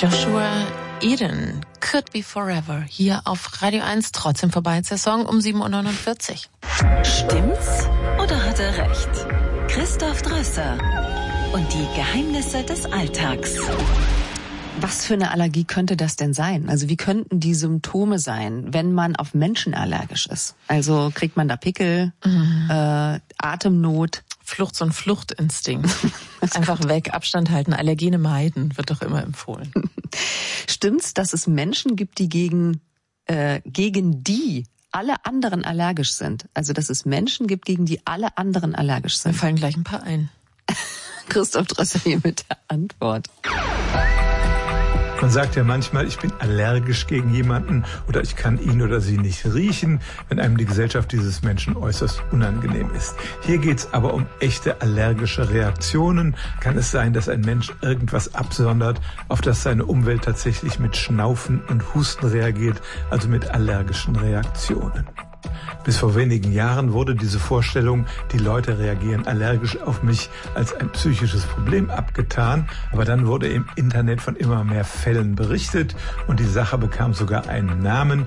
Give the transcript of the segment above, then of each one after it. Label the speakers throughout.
Speaker 1: Joshua Eden, Could Be Forever, hier auf Radio 1. Trotzdem vorbei ist der Song um 7.49
Speaker 2: Uhr. Stimmt's oder hat er recht? Christoph Drösser und die Geheimnisse des Alltags.
Speaker 3: Was für eine Allergie könnte das denn sein? Also wie könnten die Symptome sein, wenn man auf Menschen allergisch ist? Also kriegt man da Pickel, Atemnot?
Speaker 1: So ein Fluchtinstinkt. Einfach weg, Abstand halten, Allergene meiden, wird doch immer empfohlen.
Speaker 3: Stimmt's, dass es Menschen gibt, die gegen die alle anderen allergisch sind? Also dass es Menschen gibt, gegen die alle anderen allergisch sind?
Speaker 1: Mir fallen gleich ein paar ein.
Speaker 3: Christoph Drösser hier mit der Antwort.
Speaker 4: Man sagt ja manchmal, ich bin allergisch gegen jemanden oder ich kann ihn oder sie nicht riechen, wenn einem die Gesellschaft dieses Menschen äußerst unangenehm ist. Hier geht's aber um echte allergische Reaktionen. Kann es sein, dass ein Mensch irgendwas absondert, auf das seine Umwelt tatsächlich mit Schnaufen und Husten reagiert, also mit allergischen Reaktionen? Bis vor wenigen Jahren wurde diese Vorstellung, die Leute reagieren allergisch auf mich, als ein psychisches Problem abgetan. Aber dann wurde im Internet von immer mehr Fällen berichtet und die Sache bekam sogar einen Namen,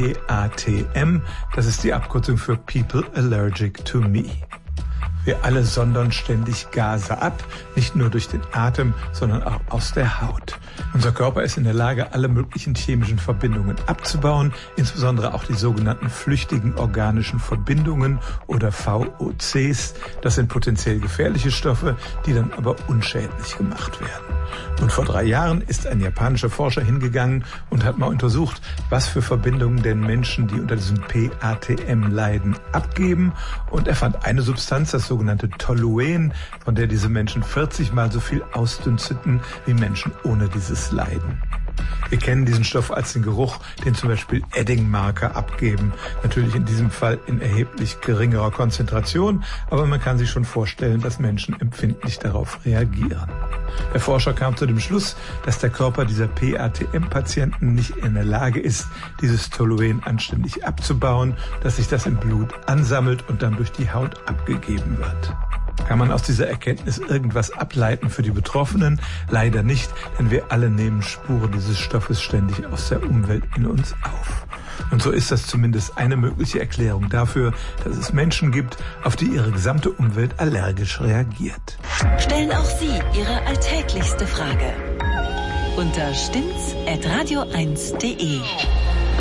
Speaker 4: PATM. Das ist die Abkürzung für People Allergic to Me. Wir alle sondern ständig Gase ab, nicht nur durch den Atem, sondern auch aus der Haut. Unser Körper ist in der Lage, alle möglichen chemischen Verbindungen abzubauen, insbesondere auch die sogenannten flüchtigen organischen Verbindungen oder VOCs. Das sind potenziell gefährliche Stoffe, die dann aber unschädlich gemacht werden. Und vor 3 Jahren ist ein japanischer Forscher hingegangen und hat mal untersucht, was für Verbindungen denn Menschen, die unter diesem PATM leiden, abgeben. Und er fand eine Substanz, das sogenannte Toluen, von der diese Menschen 40 Mal so viel ausdünsteten wie Menschen ohne dieses Leiden. Wir kennen diesen Stoff als den Geruch, den zum Beispiel Eddingmarker abgeben. Natürlich in diesem Fall in erheblich geringerer Konzentration, aber man kann sich schon vorstellen, dass Menschen empfindlich darauf reagieren. Der Forscher kam zu dem Schluss, dass der Körper dieser PATM-Patienten nicht in der Lage ist, dieses Toluen anständig abzubauen, dass sich das im Blut ansammelt und dann durch die Haut abgegeben wird. Kann man aus dieser Erkenntnis irgendwas ableiten für die Betroffenen? Leider nicht, denn wir alle nehmen Spuren dieses Stoffes ständig aus der Umwelt in uns auf. Und so ist das zumindest eine mögliche Erklärung dafür, dass es Menschen gibt, auf die ihre gesamte Umwelt allergisch reagiert.
Speaker 2: Stellen auch Sie Ihre alltäglichste Frage unter stimmt's@radio1.de.